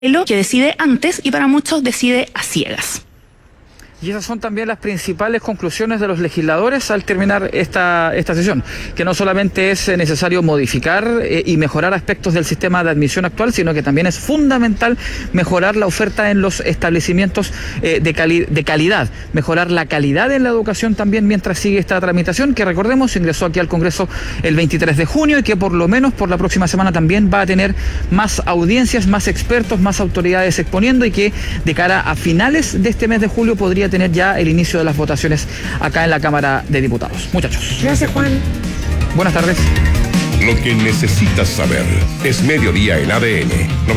que decide antes y para muchos decide a ciegas. Y esas son también las principales conclusiones de los legisladores al terminar esta sesión, que no solamente es necesario modificar y mejorar aspectos del sistema de admisión actual, sino que también es fundamental mejorar la oferta en los establecimientos de calidad, mejorar la calidad en la educación también mientras sigue esta tramitación, que recordemos ingresó aquí al Congreso el 23 de junio y que por lo menos por la próxima semana también va a tener más audiencias, más expertos, más autoridades exponiendo, y que de cara a finales de este mes de julio podría tener ya el inicio de las votaciones acá en la Cámara de Diputados. Muchachos. Gracias, Juan. Buenas tardes. Lo que necesitas saber es Mediodía en ADN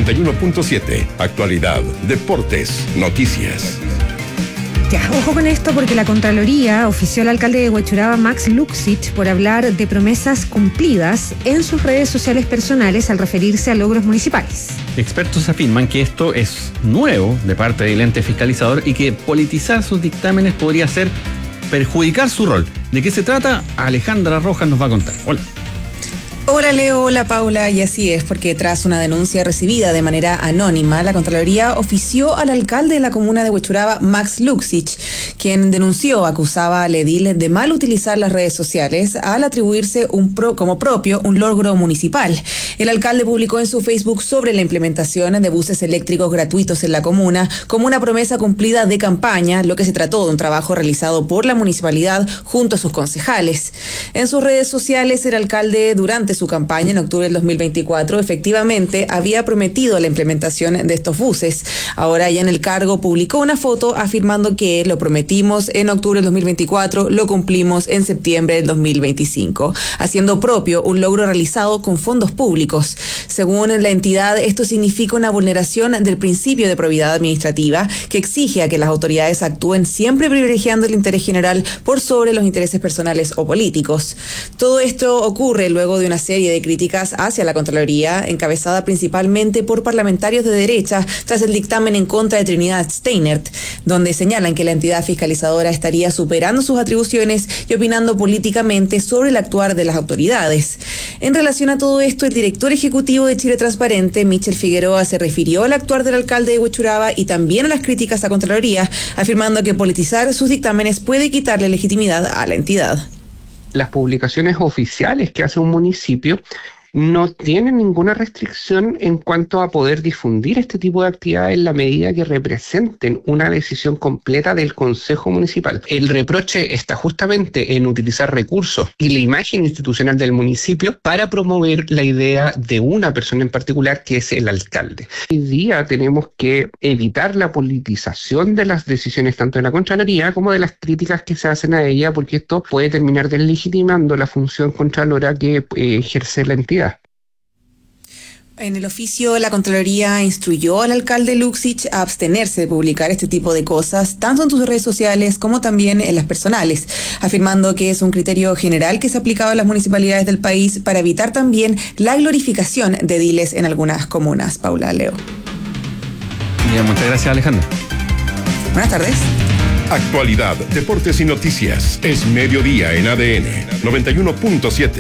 91.7. Actualidad, deportes, noticias. Ya, ojo con esto porque la Contraloría ofició al alcalde de Huechuraba, Max Luksic, por hablar de promesas cumplidas en sus redes sociales personales al referirse a logros municipales. Expertos afirman que esto es nuevo de parte del ente fiscalizador y que politizar sus dictámenes podría ser perjudicar su rol. ¿De qué se trata? Alejandra Rojas nos va a contar. Hola. Hola Leo, hola Paula, y así es, porque tras una denuncia recibida de manera anónima, la Contraloría ofició al alcalde de la comuna de Huechuraba, Max Luksic, quien acusaba al edil de mal utilizar las redes sociales al atribuirse como propio un logro municipal. El alcalde publicó en su Facebook sobre la implementación de buses eléctricos gratuitos en la comuna como una promesa cumplida de campaña, lo que se trató de un trabajo realizado por la municipalidad junto a sus concejales. En sus redes sociales, el alcalde, durante su campaña en octubre del 2024, efectivamente había prometido la implementación de estos buses. Ahora ya en el cargo publicó una foto afirmando que lo prometimos en octubre del 2024, lo cumplimos en septiembre del 2025, haciendo propio un logro realizado con fondos públicos. Según la entidad, esto significa una vulneración del principio de probidad administrativa que exige a que las autoridades actúen siempre privilegiando el interés general por sobre los intereses personales o políticos. Todo esto ocurre luego de una serie de críticas hacia la Contraloría, encabezada principalmente por parlamentarios de derecha, tras el dictamen en contra de Trinidad Steinert, donde señalan que la entidad fiscalizadora estaría superando sus atribuciones y opinando políticamente sobre el actuar de las autoridades. En relación a todo esto, el director ejecutivo de Chile Transparente, Michel Figueroa, se refirió al actuar del alcalde de Huechuraba y también a las críticas a Contraloría, afirmando que politizar sus dictámenes puede quitarle legitimidad a la entidad. Las publicaciones oficiales que hace un municipio no tienen ninguna restricción en cuanto a poder difundir este tipo de actividades en la medida que representen una decisión completa del Consejo Municipal. El reproche está justamente en utilizar recursos y la imagen institucional del municipio para promover la idea de una persona en particular, que es el alcalde. Hoy día tenemos que evitar la politización de las decisiones tanto de la Contraloría como de las críticas que se hacen a ella, porque esto puede terminar deslegitimando la función contralora que ejerce la entidad. En el oficio, la Contraloría instruyó al alcalde Luksic a abstenerse de publicar este tipo de cosas, tanto en sus redes sociales como también en las personales, afirmando que es un criterio general que se ha aplicado a las municipalidades del país para evitar también la glorificación de ediles en algunas comunas. Paula, Leo. Bien, muchas gracias, Alejandra. Buenas tardes. Actualidad, deportes y noticias. Es Mediodía en ADN 91.7.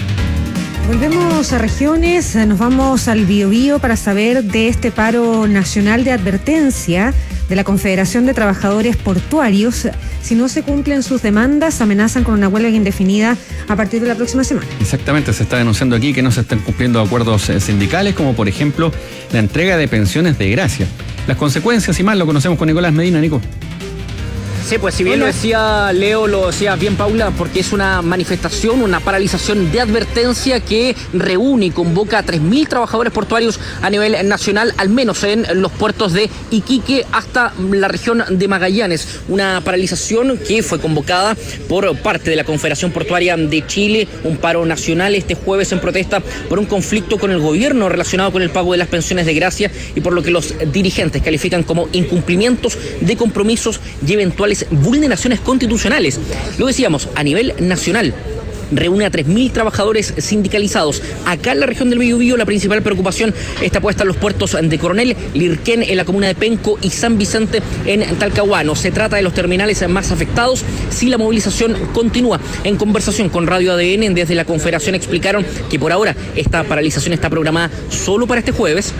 Volvemos a regiones, nos vamos al Biobío para saber de este paro nacional de advertencia de la Confederación de Trabajadores Portuarios. Si no se cumplen sus demandas, amenazan con una huelga indefinida a partir de la próxima semana. Exactamente, se está denunciando aquí que no se están cumpliendo acuerdos sindicales, como por ejemplo la entrega de pensiones de gracia. Las consecuencias y más lo conocemos con Nicolás Medina. Nico. Sí, pues si bien lo decía Leo, lo decía bien Paula, porque es una manifestación, una paralización de advertencia que reúne y convoca a 3.000 trabajadores portuarios a nivel nacional, al menos en los puertos de Iquique hasta la región de Magallanes. Una paralización que fue convocada por parte de la Confederación Portuaria de Chile, un paro nacional este jueves en protesta por un conflicto con el gobierno relacionado con el pago de las pensiones de gracia y por lo que los dirigentes califican como incumplimientos de compromisos y eventuales vulneraciones constitucionales. Lo decíamos, a nivel nacional reúne a 3.000 trabajadores sindicalizados. Acá en la región del Biobío la principal preocupación está puesta en los puertos de Coronel, Lirquén en la comuna de Penco y San Vicente en Talcahuano. Se trata de los terminales más afectados si la movilización continúa. En conversación con Radio ADN desde la Confederación explicaron que por ahora esta paralización está programada solo para este jueves,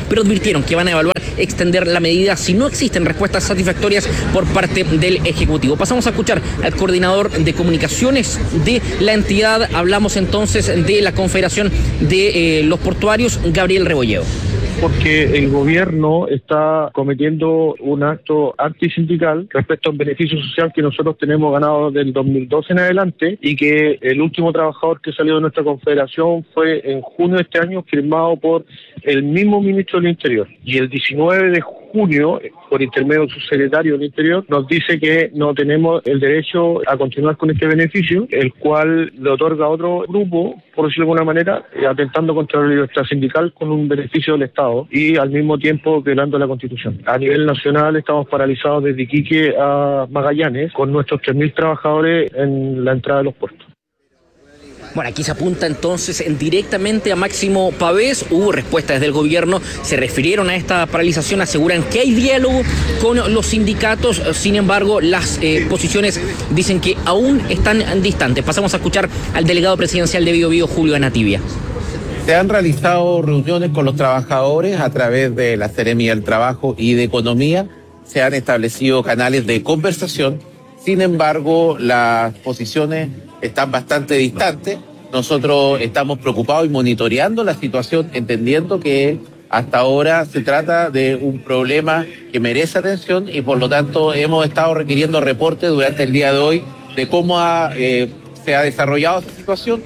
pero advirtieron que van a evaluar extender la medida si no existen respuestas satisfactorias por parte del Ejecutivo. Pasamos a escuchar al coordinador de comunicaciones de la entidad. Hablamos entonces de la Confederación de los Portuarios, Gabriel Rebolledo. Porque el gobierno está cometiendo un acto antisindical respecto a un beneficio social que nosotros tenemos ganado del 2012 en adelante, y que el último trabajador que salió de nuestra confederación fue en junio de este año, firmado por el mismo ministro del Interior. Y el 19 de junio, por intermedio del subsecretario del Interior, nos dice que no tenemos el derecho a continuar con este beneficio, el cual le otorga a otro grupo, por decirlo de alguna manera, atentando contra la libertad sindical con un beneficio del Estado y al mismo tiempo violando la Constitución. A nivel nacional estamos paralizados desde Iquique a Magallanes con nuestros 3.000 trabajadores en la entrada de los puertos. Bueno, aquí se apunta entonces directamente a Máximo Pavés. Hubo respuesta desde el gobierno, se refirieron a esta paralización, aseguran que hay diálogo con los sindicatos, sin embargo las posiciones dicen que aún están distantes. Pasamos a escuchar al delegado presidencial de Biobío, Julio Anativia. Se han realizado reuniones con los trabajadores a través de la Seremía del Trabajo y de Economía. Se han establecido canales de conversación. Sin embargo, las posiciones están bastante distantes. Nosotros estamos preocupados y monitoreando la situación, entendiendo que hasta ahora se trata de un problema que merece atención y por lo tanto hemos estado requiriendo reportes durante el día de hoy de cómo se ha desarrollado esta situación.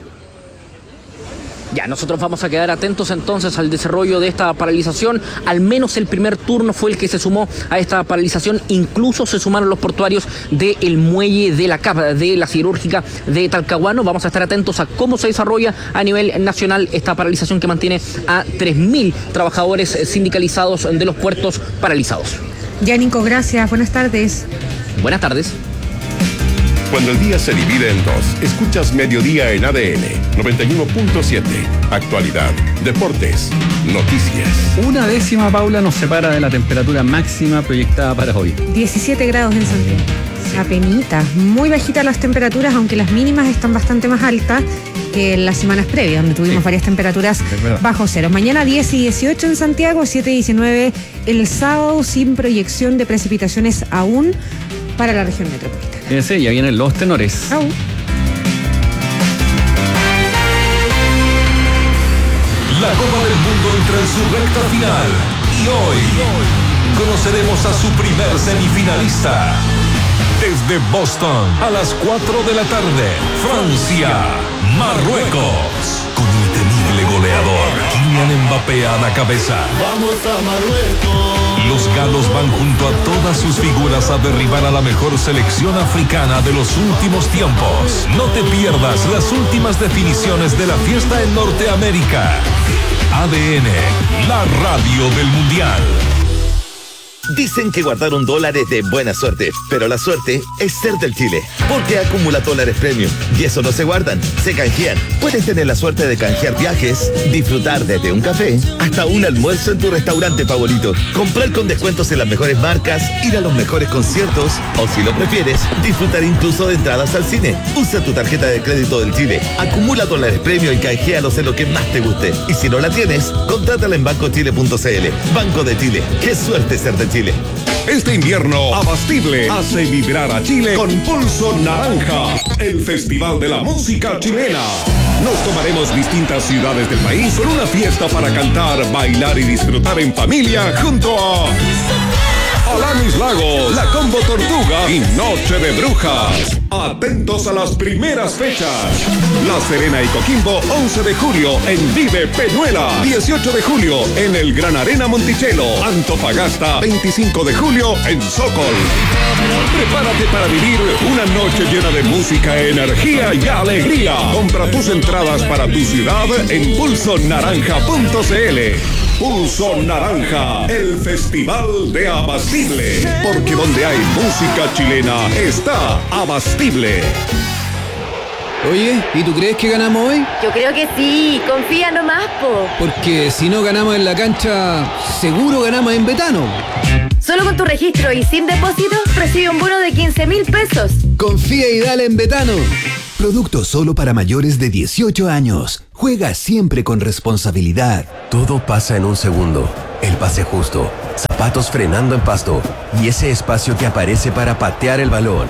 Ya, nosotros vamos a quedar atentos entonces al desarrollo de esta paralización. Al menos el primer turno fue el que se sumó a esta paralización. Incluso se sumaron los portuarios del muelle de la CAP, de la siderúrgica de Talcahuano. Vamos a estar atentos a cómo se desarrolla a nivel nacional esta paralización que mantiene a 3.000 trabajadores sindicalizados de los puertos paralizados. Ya, Nico, gracias. Buenas tardes. Buenas tardes. Cuando el día se divide en dos, escuchas Mediodía en ADN 91.7. Actualidad, deportes, noticias. Una décima, Paula, nos separa de la temperatura máxima proyectada para hoy. 17 grados en Santiago. Sí. Apenitas, muy bajitas las temperaturas, aunque las mínimas están bastante más altas que en las semanas previas, donde tuvimos varias temperaturas bajo cero. Mañana 10 y 18 en Santiago, 7 y 19 el sábado, sin proyección de precipitaciones aún para la región metropolitana. Fíjense, ya vienen los tenores. Au. La Copa del Mundo entra en su recta final y hoy conoceremos a su primer semifinalista. Desde Boston, a las 4 de la tarde, Francia, Marruecos, con el temible goleador Kylian Mbappé a la cabeza. ¡Vamos a Marruecos! Los galos van junto a todas sus figuras a derribar a la mejor selección africana de los últimos tiempos. No te pierdas las últimas definiciones de la fiesta en Norteamérica. ADN, la radio del Mundial. Dicen que guardar $1 es de buena suerte, pero la suerte es ser del Chile, porque acumula dólares premium y eso no se guardan, se canjean. Puedes tener la suerte de canjear viajes, disfrutar desde un café hasta un almuerzo en tu restaurante favorito, comprar con descuentos en las mejores marcas, ir a los mejores conciertos o, si lo prefieres, disfrutar incluso de entradas al cine. Usa tu tarjeta de crédito del Chile, acumula dólares premium y canjealos en lo que más te guste. Y si no la tienes, contrátala en bancochile.cl. Banco de Chile, qué suerte ser de Chile. Este invierno, Abastible hace vibrar a Chile con Pulso Naranja, el festival de la música chilena. Nos tomaremos distintas ciudades del país con una fiesta para cantar, bailar y disfrutar en familia junto a Alanis Lagos, La Combo Tortuga y Noche de Brujas. Atentos a las primeras fechas. La Serena y Coquimbo, 11 de julio en Vive Peñuela. 18 de julio en el Gran Arena Monticello. Antofagasta, 25 de julio en Sokol. Prepárate para vivir una noche llena de música, energía y alegría. Compra tus entradas para tu ciudad en pulsonaranja.cl. Pulso Naranja, el festival de Abastible. Porque donde hay música chilena está Abastible. Oye, ¿y tú crees que ganamos hoy? Yo creo que sí, confía nomás, po. Porque si no ganamos en la cancha, seguro ganamos en Betano. Solo con tu registro y sin depósito, recibe un bono de 15.000 pesos. Confía y dale en Betano. Producto solo para mayores de 18 años. Juega siempre con responsabilidad. Todo pasa en un segundo. el pase justo, zapatos frenando en pasto y ese espacio que aparece para patear el balón.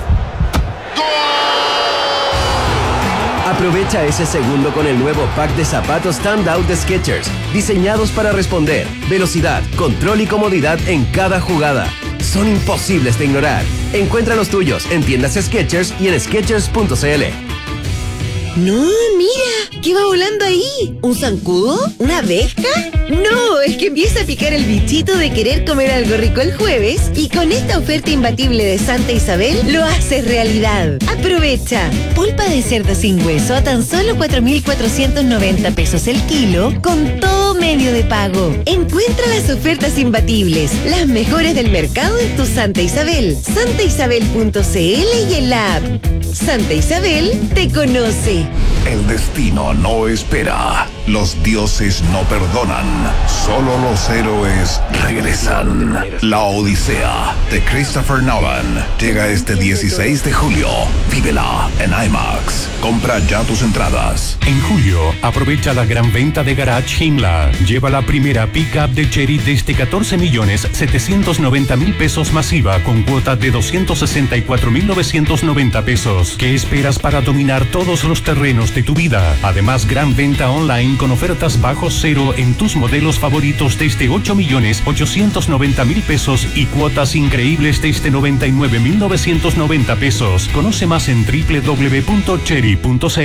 Aprovecha ese segundo con el nuevo pack de zapatos Standout de Skechers, diseñados para responder, velocidad, control y comodidad en cada jugada. Son imposibles de ignorar. Encuentra los tuyos en tiendas Skechers y en Skechers.cl. No, mira, ¿qué va volando ahí? ¿Un zancudo? ¿Una abeja? No, es que empieza a picar el bichito de querer comer algo rico el jueves y con esta oferta imbatible de Santa Isabel lo haces realidad. Aprovecha. Pulpa de cerdo sin hueso a tan solo 4.490 pesos el kilo con todo medio de pago. Encuentra las ofertas imbatibles, las mejores del mercado en tu Santa Isabel. santaisabel.cl y en la app. Santa Isabel te conoce. El destino no espera. Los dioses no perdonan. Solo los héroes regresan. La Odisea de Christopher Nolan llega este 16 de julio. Vívela en IMAX. Compra ya tus entradas. En julio, aprovecha la gran venta de Garage Himla. Lleva la primera pick-up de Chery desde 14.790.000 pesos masiva con cuota de 264.990 pesos. ¿Qué esperas para dominar todos los terrenos de tu vida? Además, gran venta online con ofertas bajo cero en tus modelos favoritos desde 8.890.000 pesos y cuotas increíbles desde 99.990 pesos. Conoce más en www.chery.cl.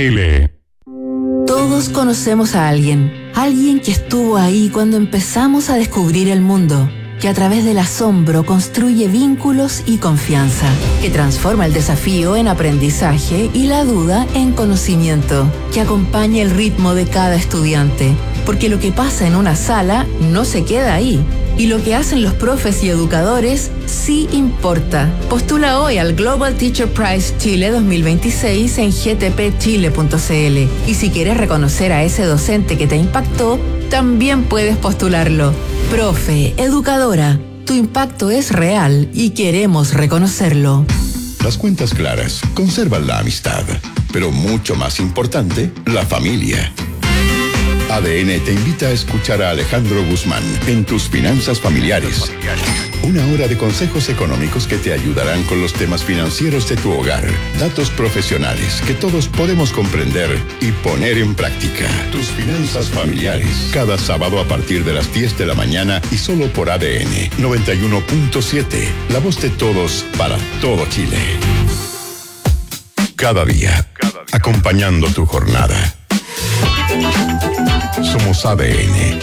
Todos conocemos a alguien que estuvo ahí cuando empezamos a descubrir el mundo, que a través del asombro construye vínculos y confianza, que transforma el desafío en aprendizaje y la duda en conocimiento, que acompaña el ritmo de cada estudiante, porque lo que pasa en una sala no se queda ahí, y lo que hacen los profes y educadores sí importa. Postula hoy al Global Teacher Prize Chile 2026 en gtpchile.cl, y si quieres reconocer a ese docente que te impactó, también puedes postularlo. Profe, educadora, tu impacto es real y queremos reconocerlo. Las cuentas claras conservan la amistad, pero mucho más importante, la familia. ADN te invita a escuchar a Alejandro Guzmán en Tus Finanzas Familiares. Una hora de consejos económicos que te ayudarán con los temas financieros de tu hogar. Datos profesionales que todos podemos comprender y poner en práctica. Tus Finanzas Familiares. Cada sábado a partir de las 10 de la mañana y solo por ADN 91.7. La voz de todos para todo Chile. Cada día, acompañando tu jornada. Somos ADN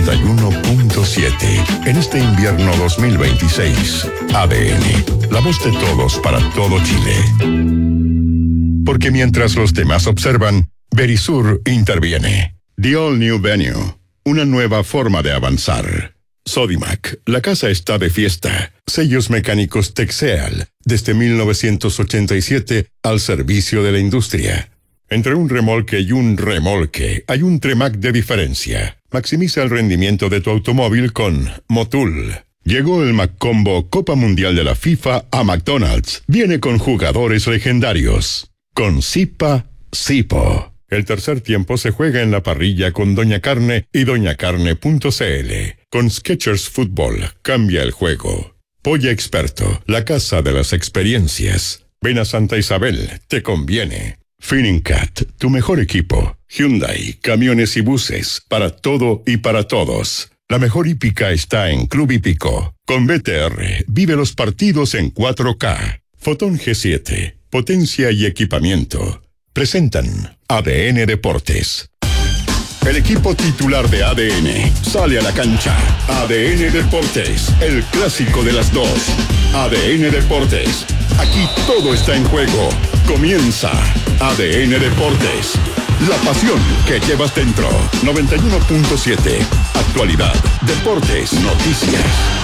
91.7. En este invierno 2026, ADN, la voz de todos para todo Chile. Porque mientras los demás observan, Verisur interviene. The All New Venue, una nueva forma de avanzar. Sodimac, la casa está de fiesta. Sellos mecánicos Texeal, desde 1987 al servicio de la industria. Entre un remolque y un remolque hay un Tremac de diferencia. Maximiza el rendimiento de tu automóvil con Motul. Llegó el McCombo Copa Mundial de la FIFA a McDonald's. Viene con jugadores legendarios. Con Zipa, Zipo. El tercer tiempo se juega en la parrilla con Doña Carne y doñacarne.cl. Con Skechers Fútbol, cambia el juego. Polla Experto, la casa de las experiencias. Ven a Santa Isabel, te conviene. Finincat, tu mejor equipo. Hyundai, camiones y buses, para todo y para todos. La mejor hípica está en Club Hípico. Con BTR, vive los partidos en 4K. Fotón G7, potencia y equipamiento. Presentan ADN Deportes. El equipo titular de ADN sale a la cancha. ADN Deportes, el clásico de las dos. ADN Deportes, aquí todo está en juego. Comienza ADN Deportes. La pasión que llevas dentro. 91.7. Actualidad, deportes, noticias.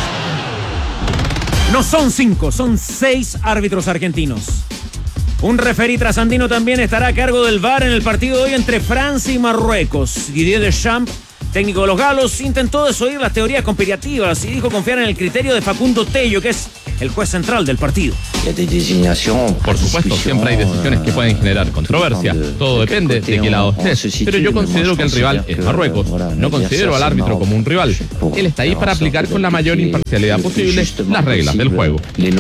No son 5, son 6 árbitros argentinos. Un referí trasandino también estará a cargo del VAR en el partido de hoy entre Francia y Marruecos. Didier Deschamps, técnico de los galos, intentó desoír las teorías conspirativas y dijo confiar en el criterio de Facundo Tello, que es el juez central del partido. Por supuesto, siempre hay decisiones que pueden generar controversia. Todo depende de qué lado estés. Pero yo considero que el rival es Marruecos. No considero al árbitro como un rival. Él está ahí para aplicar con la mayor imparcialidad posible las reglas del juego.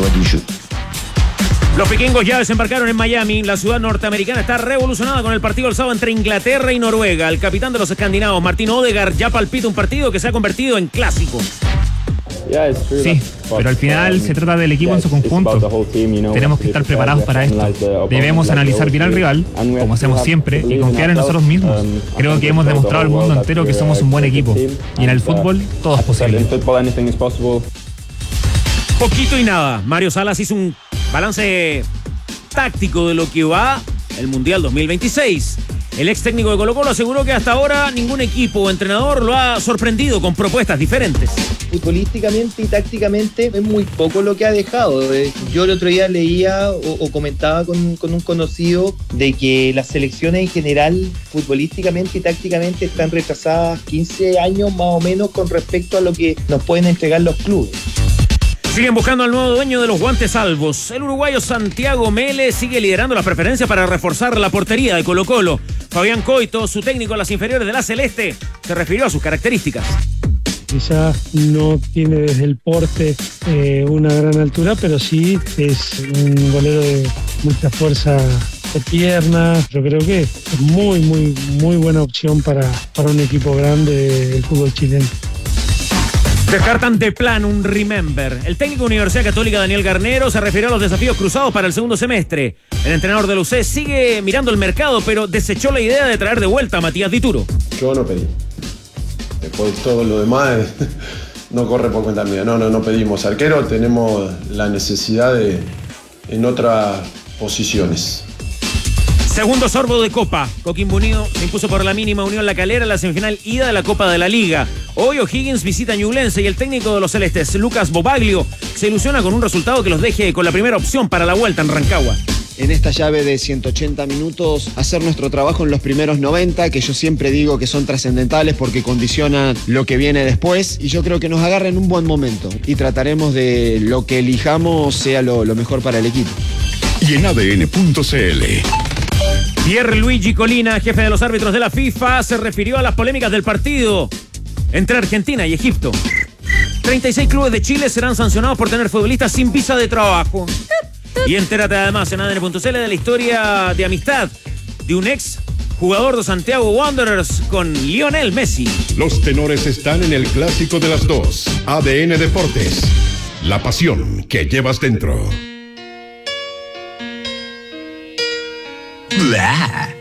Los vikingos ya desembarcaron en Miami. La ciudad norteamericana está revolucionada con el partido del sábado entre Inglaterra y Noruega. El capitán de los escandinavos, Martin Odegaard, ya palpita un partido que se ha convertido en clásico. Sí, pero al final se trata del equipo en su conjunto. Tenemos que estar preparados para esto. Debemos analizar bien al rival, como hacemos siempre, y confiar en nosotros mismos. Creo que hemos demostrado al mundo entero que somos un buen equipo. Y en el fútbol, todo es posible. Poquito y nada. Mario Salas hizo un balance táctico de lo que va el Mundial 2026. El ex técnico de Colo-Colo aseguró que hasta ahora ningún equipo o entrenador lo ha sorprendido con propuestas diferentes. Futbolísticamente y tácticamente es muy poco lo que ha dejado. Yo el otro día leía o comentaba con un conocido de que las selecciones en general futbolísticamente y tácticamente están retrasadas 15 años más o menos con respecto a lo que nos pueden entregar los clubes. Siguen buscando al nuevo dueño de los guantes albos. El uruguayo Santiago Mele sigue liderando las preferencias para reforzar la portería de Colo-Colo. Fabián Coito, su técnico en las inferiores de la Celeste, se refirió a sus características. Quizás no tiene desde el porte una gran altura, pero sí es un golero de mucha fuerza de pierna. Yo creo que es muy buena opción para un equipo grande del fútbol chileno. Descartan de plano un remember. El técnico de Universidad Católica Daniel Garnero se refirió a los desafíos cruzados para el segundo semestre. El entrenador de la UC sigue mirando el mercado, pero desechó la idea de traer de vuelta a Matías Dituro. Yo no pedí. Después todo lo demás no corre por cuenta mía. No pedimos arquero, tenemos la necesidad en otras posiciones. Segundo sorbo de Copa. Coquimbo Unido se impuso por la mínima Unión La Calera en la semifinal ida de la Copa de la Liga. Hoy O'Higgins visita a Ñublense y el técnico de los celestes, Lucas Bobaglio, se ilusiona con un resultado que los deje con la primera opción para la vuelta en Rancagua. En esta llave de 180 minutos, hacer nuestro trabajo en los primeros 90, que yo siempre digo que son trascendentales porque condicionan lo que viene después, y yo creo que nos agarra en un buen momento y trataremos de lo que elijamos sea lo mejor para el equipo. Y en ADN.cl. Pierluigi Colina, jefe de los árbitros de la FIFA, se refirió a las polémicas del partido entre Argentina y Egipto. 36 clubes de Chile serán sancionados por tener futbolistas sin visa de trabajo. Y entérate además en ADN.cl de la historia de amistad de un ex jugador de Santiago Wanderers con Lionel Messi. Los tenores están en el clásico de las dos. ADN Deportes. La pasión que llevas dentro. Blah.